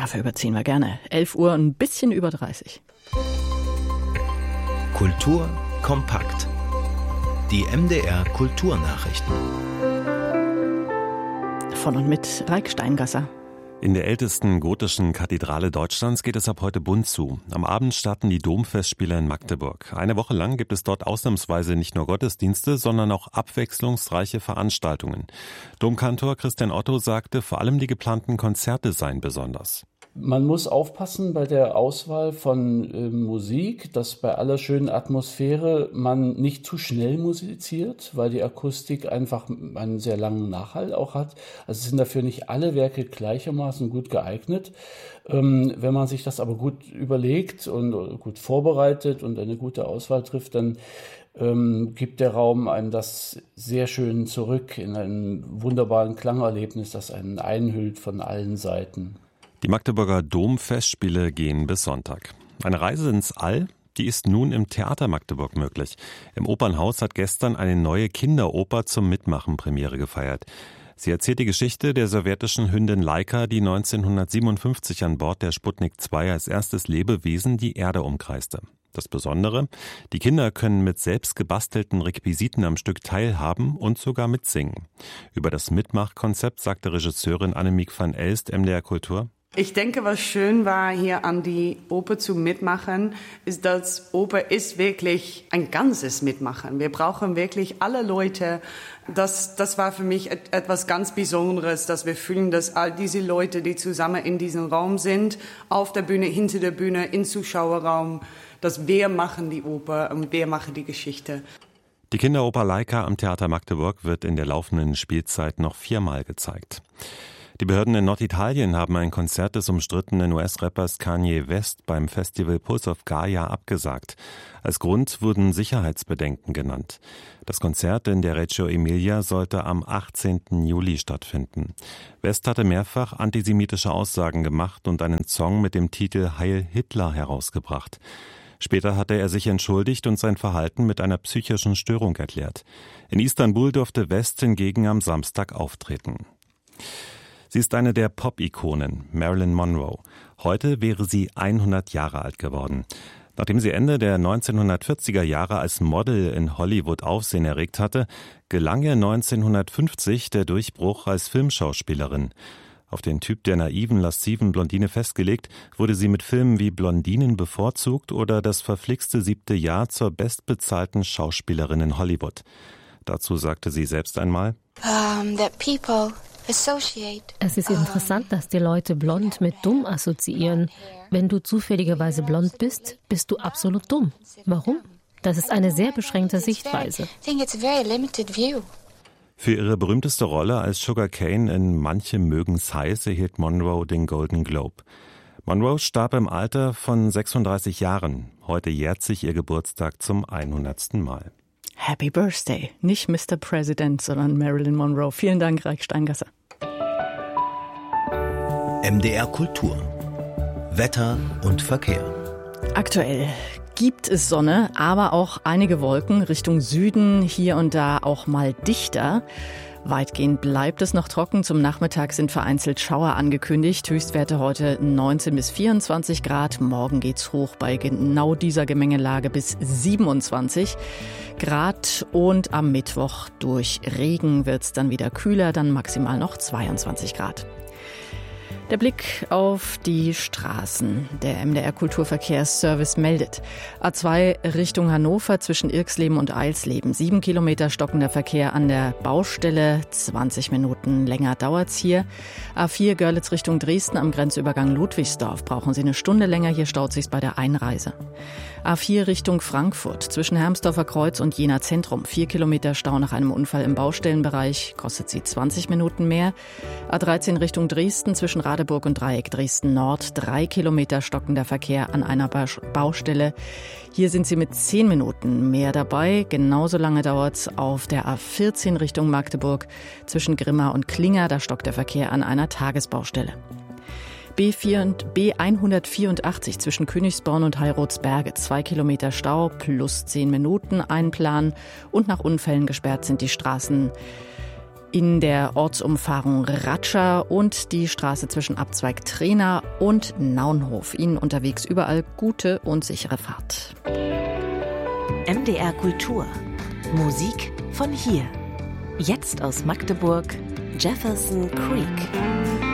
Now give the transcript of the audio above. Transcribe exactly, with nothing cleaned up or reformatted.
Dafür überziehen wir gerne. elf Uhr, ein bisschen über dreißig. Kultur kompakt. Die M D R Kulturnachrichten. Von und mit Raik Steingasser. In der ältesten gotischen Kathedrale Deutschlands geht es ab heute bunt zu. Am Abend starten die Domfestspiele in Magdeburg. Eine Woche lang gibt es dort ausnahmsweise nicht nur Gottesdienste, sondern auch abwechslungsreiche Veranstaltungen. Domkantor Christian Otto sagte, vor allem die geplanten Konzerte seien besonders. Man muss aufpassen bei der Auswahl von äh, Musik, dass bei aller schönen Atmosphäre man nicht zu schnell musiziert, weil die Akustik einfach einen sehr langen Nachhall auch hat. Also sind dafür nicht alle Werke gleichermaßen gut geeignet. Ähm, wenn man sich das aber gut überlegt und gut vorbereitet und eine gute Auswahl trifft, dann ähm, gibt der Raum einem das sehr schön zurück in einen wunderbaren Klangerlebnis, das einen einhüllt von allen Seiten. Die Magdeburger Domfestspiele gehen bis Sonntag. Eine Reise ins All, die ist nun im Theater Magdeburg möglich. Im Opernhaus hat gestern eine neue Kinderoper zum Mitmachen Premiere gefeiert. Sie erzählt die Geschichte der sowjetischen Hündin Laika, die neunzehnhundertsiebenundfünfzig an Bord der Sputnik zwei als erstes Lebewesen die Erde umkreiste. Das Besondere, die Kinder können mit selbst gebastelten Requisiten am Stück teilhaben und sogar mitsingen. Über das Mitmachkonzept sagte Regisseurin Annemiek van Elst, M D R Kultur: Ich denke, was schön war, hier an die Oper zu mitmachen, ist, dass Oper ist wirklich ein ganzes Mitmachen. Wir brauchen wirklich alle Leute. Das, das war für mich et- etwas ganz Besonderes, dass wir fühlen, dass all diese Leute, die zusammen in diesem Raum sind, auf der Bühne, hinter der Bühne, im Zuschauerraum, dass wir machen die Oper und wir machen die Geschichte. Die Kinderoper Laika am Theater Magdeburg wird in der laufenden Spielzeit noch viermal gezeigt. Die Behörden in Norditalien haben ein Konzert des umstrittenen U S-Rappers Kanye West beim Festival Pulse of Gaia abgesagt. Als Grund wurden Sicherheitsbedenken genannt. Das Konzert in der Reggio Emilia sollte am achtzehnten Juli stattfinden. West hatte mehrfach antisemitische Aussagen gemacht und einen Song mit dem Titel Heil Hitler herausgebracht. Später hatte er sich entschuldigt und sein Verhalten mit einer psychischen Störung erklärt. In Istanbul durfte West hingegen am Samstag auftreten. Sie ist eine der Pop-Ikonen, Marilyn Monroe. Heute wäre sie hundert Jahre alt geworden. Nachdem sie Ende der neunzehnhundertvierziger Jahre als Model in Hollywood Aufsehen erregt hatte, gelang ihr neunzehnhundertfünfzig der Durchbruch als Filmschauspielerin. Auf den Typ der naiven, lasziven Blondine festgelegt, wurde sie mit Filmen wie Blondinen bevorzugt oder Das verflixte siebte Jahr zur bestbezahlten Schauspielerin in Hollywood. Dazu sagte sie selbst einmal: um, that people Es ist interessant, dass die Leute blond mit dumm assoziieren. Wenn du zufälligerweise blond bist, bist du absolut dumm. Warum? Das ist eine sehr beschränkte Sichtweise. Für ihre berühmteste Rolle als Sugar Cane in Manche mögen's heiß erhielt Monroe den Golden Globe. Monroe starb im Alter von sechsunddreißig Jahren. Heute jährt sich ihr Geburtstag zum hundertsten Mal. Happy Birthday. Nicht Mister President, sondern Marilyn Monroe. Vielen Dank, Raik Steingasser. M D R Kultur. Wetter und Verkehr. Aktuell gibt es Sonne, aber auch einige Wolken Richtung Süden, hier und da auch mal dichter. Weitgehend bleibt es noch trocken. Zum Nachmittag sind vereinzelt Schauer angekündigt. Höchstwerte heute neunzehn bis vierundzwanzig Grad. Morgen geht's hoch bei genau dieser Gemengelage bis siebenundzwanzig Grad. Und am Mittwoch durch Regen wird's dann wieder kühler, dann maximal noch zweiundzwanzig Grad. Der Blick auf die Straßen. Der M D R Kulturverkehrsservice meldet: A zwei Richtung Hannover zwischen Irxleben und Eilsleben. Sieben Kilometer stockender Verkehr an der Baustelle. zwanzig Minuten länger dauert's hier. A vier Görlitz Richtung Dresden am Grenzübergang Ludwigsdorf. Brauchen Sie eine Stunde länger. Hier staut sich's bei der Einreise. A vier Richtung Frankfurt zwischen Hermsdorfer Kreuz und Jena Zentrum. Vier Kilometer Stau nach einem Unfall im Baustellenbereich. Kostet Sie zwanzig Minuten mehr. A dreizehn Richtung Dresden zwischen Radeburg und Dreieck Dresden Nord. Drei Kilometer stockender Verkehr an einer Baustelle. Hier sind Sie mit zehn Minuten mehr dabei. Genauso lange dauert's auf der A vierzehn Richtung Magdeburg zwischen Grimma und Klinger. Da stockt der Verkehr an einer Tagesbaustelle. B hundertvierundachtzig zwischen Königsborn und Heilrotsberge. Zwei Kilometer Stau plus zehn Minuten einplanen. Und nach Unfällen gesperrt sind die Straßen in der Ortsumfahrung Ratscha und die Straße zwischen Abzweig Trena und Naunhof. Ihnen unterwegs überall gute und sichere Fahrt. M D R Kultur. Musik von hier. Jetzt aus Magdeburg, Jefferson Creek.